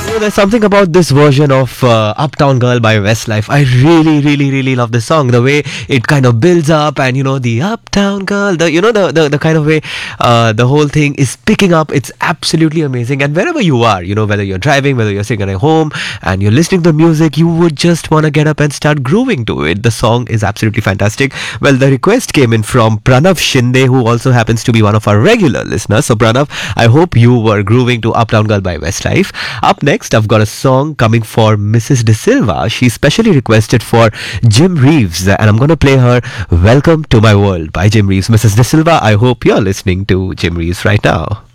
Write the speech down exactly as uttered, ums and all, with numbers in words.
You know, there's something about this version of uh, Uptown Girl by Westlife. I really, really, really love this song. The way it kind of builds up, and you know, the Uptown Girl, the you know, the the, the kind of way uh, the whole thing is picking up. It's absolutely amazing. And wherever you are, you know, whether you're driving, whether you're sitting at home, and you're listening to music, you would just want to get up and start grooving to it. The song is absolutely fantastic. Well, the request came in from Pranav Shinde, who also happens to be one of our regular listeners. So, Pranav, I hope you were grooving to Uptown Girl by Westlife. Up next, I've got a song coming for Missus De Silva. She specially requested for Jim Reeves, and I'm going to play her Welcome to My World by Jim Reeves. Missus De Silva, I hope you're listening to Jim Reeves right now.